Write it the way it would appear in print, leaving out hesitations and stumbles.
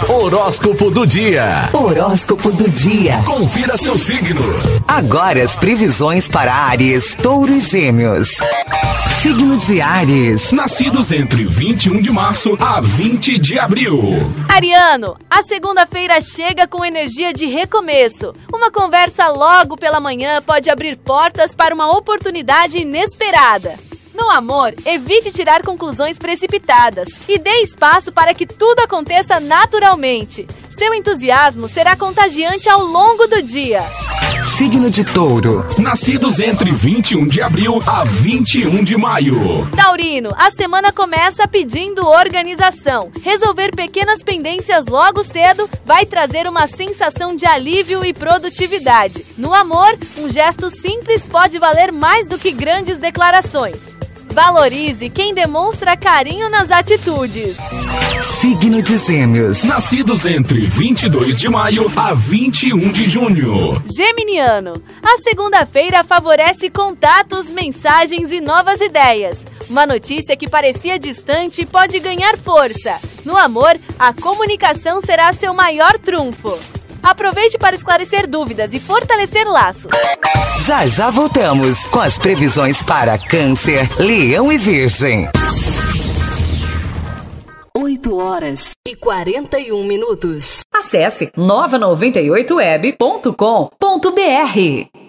Horóscopo do dia. Horóscopo do dia. Confira seu signo. Agora as previsões para Áries, Touro e Gêmeos. Signo de Áries. Nascidos entre 21 de março a 20 de abril. Ariano, a segunda-feira chega com energia de recomeço. Uma conversa logo pela manhã pode abrir portas para uma oportunidade inesperada. No amor, evite tirar conclusões precipitadas e dê espaço para que tudo aconteça naturalmente. Seu entusiasmo será contagiante ao longo do dia. Signo de Touro. Nascidos entre 21 de abril a 21 de maio. Taurino, a semana começa pedindo organização. Resolver pequenas pendências logo cedo vai trazer uma sensação de alívio e produtividade. No amor, um gesto simples pode valer mais do que grandes declarações. Valorize quem demonstra carinho nas atitudes. Signo de Gêmeos. Nascidos entre 22 de maio a 21 de junho. Geminiano, a segunda-feira favorece contatos, mensagens e novas ideias. Uma notícia que parecia distante pode ganhar força. No amor, a comunicação será seu maior trunfo. Aproveite para esclarecer dúvidas e fortalecer laços. Já já voltamos com as previsões para Câncer, Leão e Virgem. 8h41. Acesse nova98web.com.br.